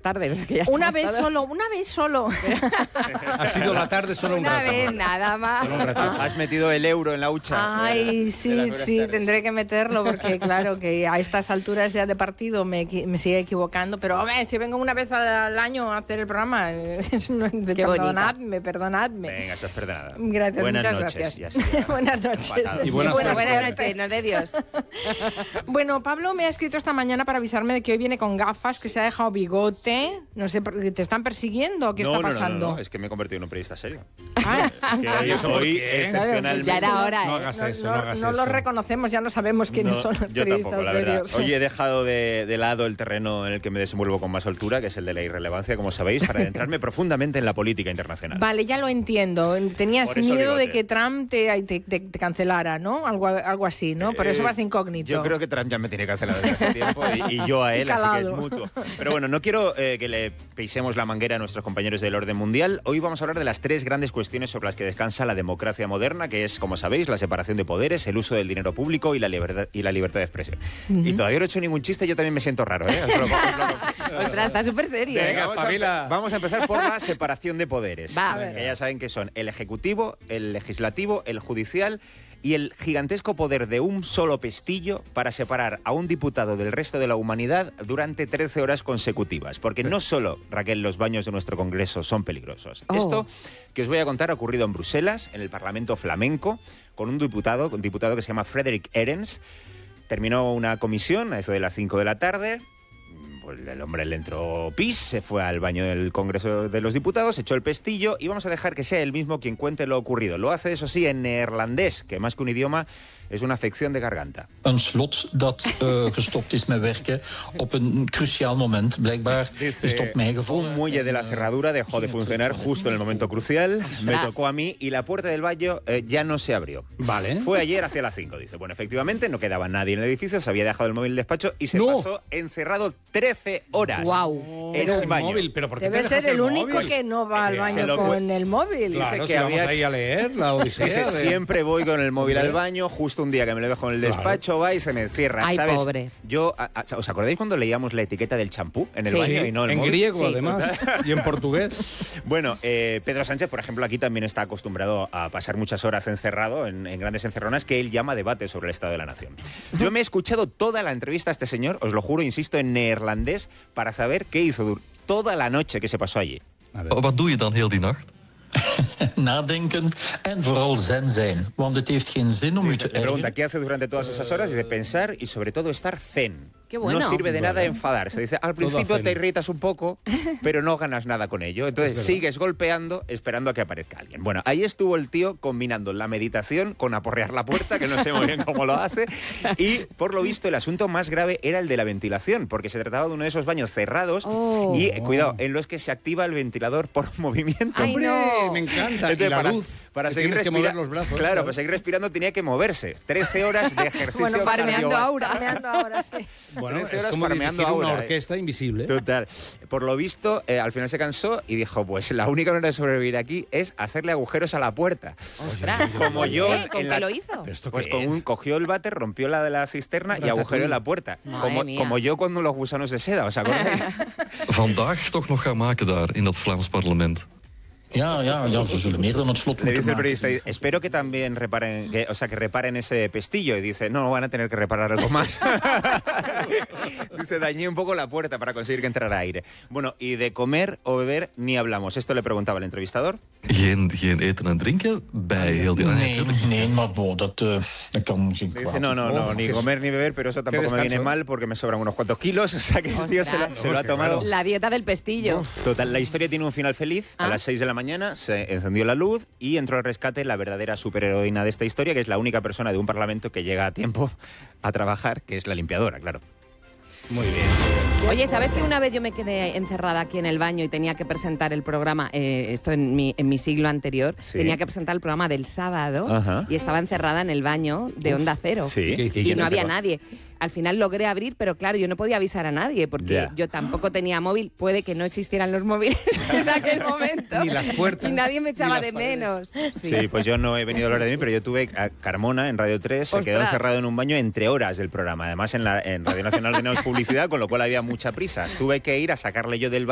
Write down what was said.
tarde. Una vez solo. Ha sido la tarde solo un rato. Una vez, nada más. Has metido el euro en la hucha. Ay, sí, tendré que meterlo porque claro que a estas alturas ya de partido me sigue equivocando, pero hombre, si vengo una vez al año a hacer el programa, perdonadme. Venga, estás perdonada. Gracias, buenas muchas noches. gracias. Buenas noches. Y buenas noches, no de Dios. Bueno, Pablo me ha escrito esta mañana para avisarme de que hoy viene con gafas, que se ha dejado bigote. No sé, ¿te están persiguiendo o qué está pasando? No, es que me he convertido en un periodista serio. Hoy excepcionalmente. Ya era hora, No hagas eso, no lo reconocemos, ya no sabemos quiénes son los yo periodistas tampoco, la serios. verdad. Hoy he dejado de lado el terreno en el que me desenvuelvo con más soltura, que es el de la irrelevancia, como sabéis, para adentrarme profundamente en la política internacional. Vale, ya lo entiendo. Tenías miedo de que Trump te cancelara, ¿no? Algo así, ¿no? Por eso vas de incógnito. Yo creo que Trump ya me tiene cancelado desde hace tiempo y yo a él, así que es mutuo. Pero bueno, no quiero que le pisemos la manguera a nuestros compañeros del orden mundial. Hoy vamos a hablar de las 3 grandes cuestiones sobre las que descansa la democracia moderna, que es, como sabéis, la separación de poderes, el uso del dinero público y la libertad de expresión. Y todavía no he hecho ningún chiste, yo también me siento raro, ¿eh? Ostras, está súper serio. Venga, vamos a empezar por la separación de poderes. Que ya saben que son el ejecutivo, el legislativo, el judicial y el gigantesco poder de un solo pestillo para separar a un diputado del resto de la humanidad durante 13 horas consecutivas. Porque no solo, Raquel, los baños de nuestro Congreso son peligrosos. Esto que os voy a contar ha ocurrido en Bruselas, en el Parlamento flamenco, con un diputado que se llama Frederik Herrens. Terminó una comisión a eso de las 5 de la tarde. Pues el hombre le entró pis, se fue al baño del Congreso de los Diputados, echó el pestillo y vamos a dejar que sea él mismo quien cuente lo ocurrido. Lo hace, eso sí, en neerlandés, que más que un idioma es una afección de garganta. Een slot dat gestopt is met werken op een cruciaal moment. Blijkbaar is het op mij gevallen. Un muelle de la cerradura dejó de funcionar justo en el momento crucial. Me tocó a mí y la puerta del baño ya no se abrió. Vale. Fue ayer hacia las 5, dice. Bueno, efectivamente, no quedaba nadie en el edificio, se había dejado el móvil en el despacho y se pasó encerrado 13 horas. Wow. En un baño. Móvil, pero ¿por qué Debe te dejas ser el único móvil? que no va al baño con el móvil. Claro, Dice que que vamos había... ahí a leer la Odisea. Siempre voy con el móvil al baño, justo un día que me lo dejo en el despacho, va y se me encierra. Ay, ¿sabes? pobre. Yo, ¿os acordáis cuando leíamos la etiqueta del champú en el baño y no el en móvil? griego, además, y en portugués. Bueno, Pedro Sánchez, por ejemplo, aquí también está acostumbrado a pasar muchas horas encerrado en grandes encerronas que él llama debate sobre el estado de la nación. Yo me he escuchado toda la entrevista a este señor, os lo juro, insisto, en neerlandés, para saber qué hizo toda la noche que se pasó allí. Wat doe je dan heel die nacht? Nadenken en vooral zen zijn. Want het heeft geen zin om u te Le pregunta, ergeren. ¿qué hace durante todas esas horas? Dice, pensar y sobre todo estar zen. Qué bueno. No sirve de nada enfadarse. Dice, al principio zen. te irritas un poco, pero no ganas nada con ello. Entonces sigues golpeando esperando a que aparezca alguien. Bueno, ahí estuvo el tío combinando la meditación con aporrear la puerta, que no sé muy bien cómo lo hace. Y, por lo visto, el asunto más grave era el de la ventilación, porque se trataba de uno de esos baños cerrados y, cuidado, en los que se activa el ventilador por movimiento. Ay, no. Me encanta. Entonces, Y la luz. para que seguir tienes que mover respirando, los brazos. claro, para seguir respirando tenía que moverse. 13 horas de ejercicio. Bueno, farmeando cardiovascular. ahora, sí. Bueno, 13 es horas como farmeando dirigir una ahora, orquesta invisible. Total. Por lo visto, al final se cansó y dijo, pues la única manera de sobrevivir aquí es hacerle agujeros a la puerta. Ostras. Como yo ¿Con en qué la- lo hizo? ¿Esto Pues qué es? cogió el váter, rompió la de la cisterna y agujereó la puerta. Madre mía. Como yo cuando los gusanos de seda, ¿os acordáis? Vandaag toch nog gaan maken daar, in dat Vlaams parlement. Ja, ze zullen meer dan het slot Le moeten dice el maken. periodista, espero que también reparen, que reparen ese pestillo. Y dice, no, van a tener que reparar algo más. Dice, dañé un poco la puerta para conseguir que entrara aire. Bueno, y de comer o beber ni hablamos. Esto le preguntaba el entrevistador. Geen eten en drinken bij heel die... Nee, maar bon, dat kan geen Dice, kwaad. no, ni comer ni beber, pero eso tampoco me descanso. viene mal porque me sobran unos cuantos kilos. O sea que el tío se lo ha tomado. La dieta del pestillo. Total, la historia tiene un final feliz. A las 6 de la mañana se encendió la luz y entró al rescate la verdadera superheroína de esta historia, que es la única persona de un parlamento que llega a tiempo a trabajar, que es la limpiadora, claro. Muy bien. Oye, ¿sabes que una vez yo me quedé encerrada aquí en el baño y tenía que presentar el programa, esto en mi siglo anterior, Sí. tenía que presentar el programa del sábado Ajá. y estaba encerrada en el baño de Onda Cero. Sí. ¿Qué hiciste? Y no había nadie. Al final logré abrir, pero claro, yo no podía avisar a nadie porque Ya. yo tampoco tenía móvil. Puede que no existieran los móviles en aquel momento. Ni las puertas, Y nadie me ni echaba las de paredes. menos. Sí, pues yo no he venido a hablar de mí, pero yo tuve a Carmona en Radio 3, se quedó Ostras. encerrado en un baño entre horas del programa. Además, en Radio Nacional teníamos publicidad, con lo cual había mucha prisa. Tuve que ir a sacarle yo del baño